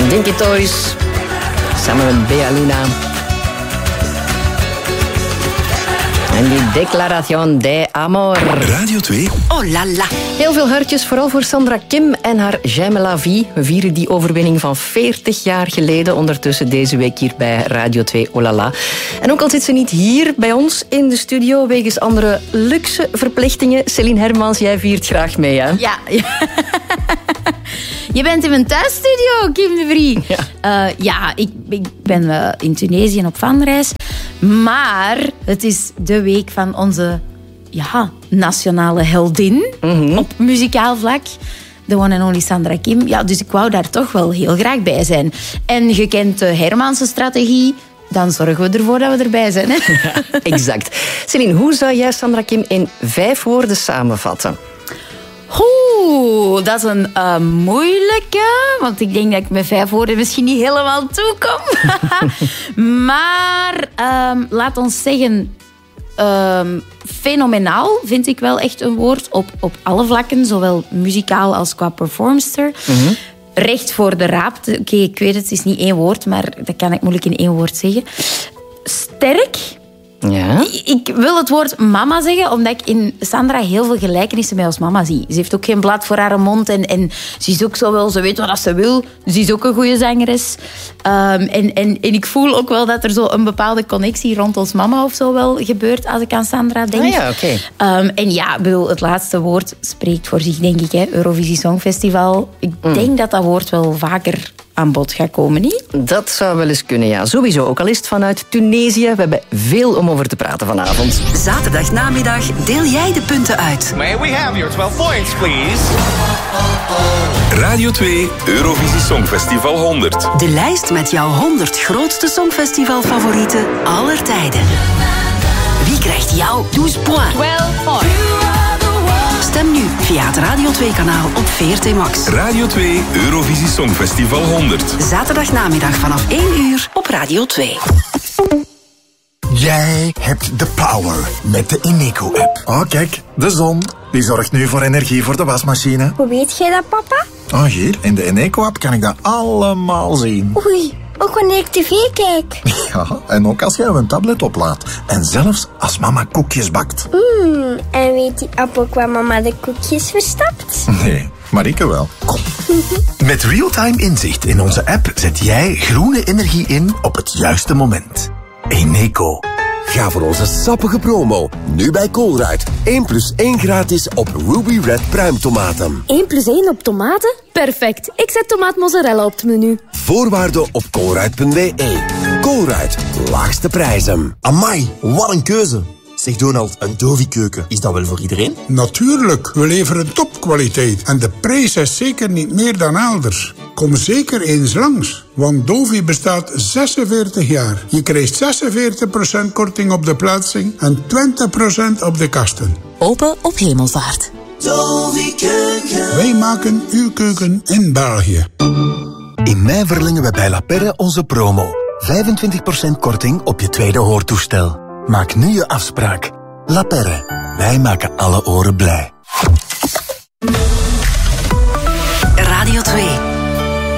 Dinky Toys, samen met Bea Luna. En die Declaración de Amor. Radio 2. Oh la la. Heel veel hartjes, vooral voor Sandra Kim en haar J'aime la vie. We vieren die overwinning van 40 jaar geleden. Ondertussen deze week hier bij Radio 2. Oh la la. En ook al zit ze niet hier bij ons in de studio, wegens andere luxe verplichtingen. Céline Hermans, jij viert graag mee, hè? Ja. Je bent in mijn thuisstudio, Kim de Vrie. Ja, ik ben in Tunesië op vanreis. Maar het is de week van onze nationale heldin op muzikaal vlak. De one and only Sandra Kim. Ja, dus ik wou daar toch wel heel graag bij zijn. En je kent de Hermanse strategie. Dan zorgen we ervoor dat we erbij zijn. Hè? Ja, exact. Céline, hoe zou jij Sandra Kim in 5 woorden samenvatten? Dat is een moeilijke. Want ik denk dat ik met 5 woorden misschien niet helemaal toekom. Maar laat ons zeggen... fenomenaal vind ik wel echt een woord. Op alle vlakken. Zowel muzikaal als qua performster. Mm-hmm. Recht voor de raap. Oké, ik weet het is niet 1 woord. Maar dat kan ik moeilijk in 1 woord zeggen. Sterk... Ja. Ik wil het woord mama zeggen, omdat ik in Sandra heel veel gelijkenissen met ons mama zie. Ze heeft ook geen blad voor haar mond en ze is ook zo wel, ze weet wat ze wil. Ze is ook een goede zangeres. En ik voel ook wel dat er zo een bepaalde connectie rond ons mama of zo wel gebeurt als ik aan Sandra denk. Ah ja, oké. En ja, het laatste woord spreekt voor zich, denk ik. Hè. Eurovisie Songfestival. Ik denk dat woord wel vaker aan bod gaat komen, niet? Dat zou wel eens kunnen, ja. Sowieso, ook al is het vanuit Tunesië. We hebben veel om over te praten vanavond. Zaterdagnamiddag deel jij de punten uit. May we have your 12 points, please? Radio 2 Eurovisie Songfestival 100. De lijst met jouw 100 grootste songfestivalfavorieten aller tijden. Wie krijgt jouw 12 points? 12 points. Stem nu via het Radio 2-kanaal op VRT Max. Radio 2 Eurovisie Songfestival 100. Zaterdagnamiddag vanaf 1 uur op Radio 2. Jij hebt de power met de Eneco-app. Oh, kijk, de zon. Die zorgt nu voor energie voor de wasmachine. Hoe weet jij dat, papa? Oh, hier, in de Eneco-app kan ik dat allemaal zien. Oei, ook wanneer ik tv kijk. Ja, en ook als jij een tablet oplaadt. En zelfs als mama koekjes bakt. En weet die app ook waar mama de koekjes verstapt? Nee, Marieke wel. Kom. Met real-time inzicht in onze app zet jij groene energie in op het juiste moment. Eneco. Ga voor onze sappige promo. Nu bij Colruyt. 1+1 gratis op Ruby Red pruimtomaten. 1+1 op tomaten? Perfect. Ik zet tomaat mozzarella op het menu. Voorwaarden op colruyt.be. Colruyt. Laagste prijzen. Amai, wat een keuze. Zeg Donald, een Dovi-keuken, is dat wel voor iedereen? Natuurlijk, we leveren topkwaliteit. En de prijs is zeker niet meer dan elders. Kom zeker eens langs, want Dovi bestaat 46 jaar. Je krijgt 46% korting op de plaatsing en 20% op de kasten. Open op Hemelvaart. Dovi-keuken. Wij maken uw keuken in België. In mei verlengen we bij La Perre onze promo. 25% korting op je tweede hoortoestel. Maak nu je afspraak. La Perre. Wij maken alle oren blij.